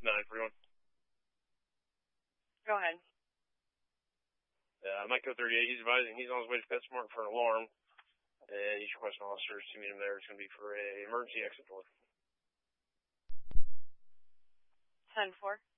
941. Go ahead. Mike 38, he's advising he's on his way to PetSmart for an alarm, and he's requesting officers to meet him there. It's going to be for an emergency exit door. 10-4.